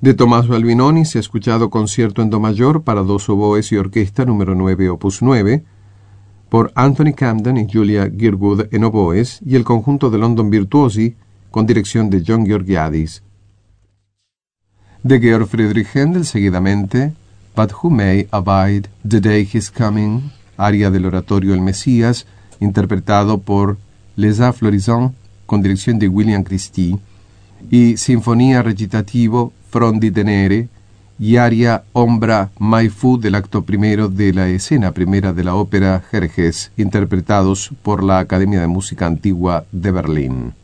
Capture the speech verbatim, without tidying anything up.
De Tommaso Albinoni se ha escuchado Concierto en Do mayor para dos oboes y orquesta número nueve, opus nueve, por Anthony Camden y Julia Girwood en oboes, y el conjunto de London Virtuosi con dirección de John Georgiadis. De Georg Friedrich Händel seguidamente But Who May Abide the Day He's Coming, aria del oratorio El Mesías, interpretado por Les Arts Florissants con dirección de William Christie, y Sinfonía Recitativo From di Tenere y aria Ombra Mai Fu del acto primero de la escena primera de la ópera Jerjes, interpretados por la Academia de Música Antigua de Berlín.